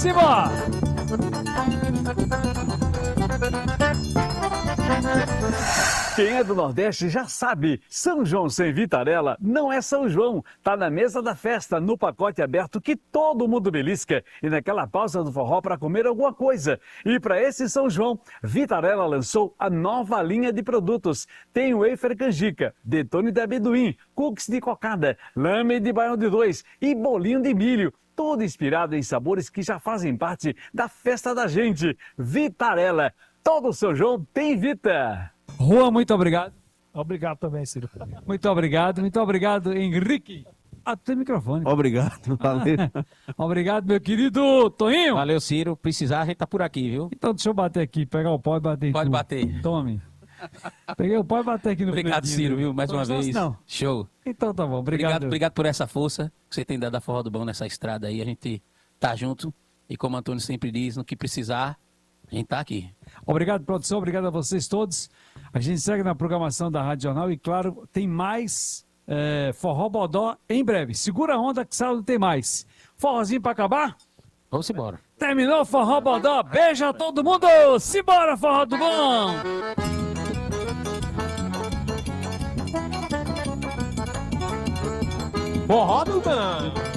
Simbora! Quem é do Nordeste já sabe, São João sem Vitarella não é São João. Tá na mesa da festa, no pacote aberto que todo mundo belisca e naquela pausa do forró para comer alguma coisa. E para esse São João, Vitarella lançou a nova linha de produtos. Tem o wafer canjica, detone de amendoim, cookies de cocada, lame de baião de dois e bolinho de milho. Todo inspirado em sabores que já fazem parte da festa da gente. Vitarella, todo São João tem Vita. Juan, muito obrigado. Obrigado também, Ciro. Muito obrigado, Henrique. Tem microfone. Obrigado, valeu. Obrigado, meu querido Toninho. Valeu, Ciro. Precisar, a gente tá por aqui, viu? Então deixa eu bater aqui, pegar o pau e bater em Pode tu. bater. Tome. Peguei o pau e bater aqui no Obrigado, dedinho. Ciro, viu? Mais uma vez. Não. Show. Então tá bom, obrigado. Obrigado por essa força que você tem dado a Forró do Bom nessa estrada aí. A gente tá junto e como o Antônio sempre diz, no que precisar, a gente tá aqui. Obrigado, produção, obrigado a vocês todos. A gente segue na programação da Rádio Jornal e, claro, tem mais Forró Bodó em breve. Segura a onda que sábado tem mais. Forrozinho pra acabar? Vamos embora. Terminou o Forró Bodó. Beijo a todo mundo. Simbora, Forró do Bom. Forró do Bom.